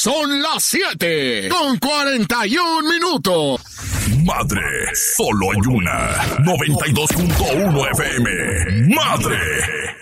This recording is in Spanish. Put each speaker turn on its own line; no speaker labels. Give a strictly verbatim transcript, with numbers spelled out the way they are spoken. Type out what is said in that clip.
Son las siete con cuarenta y un minutos.
Madre, solo hay una. noventa y dos punto uno F M. Madre.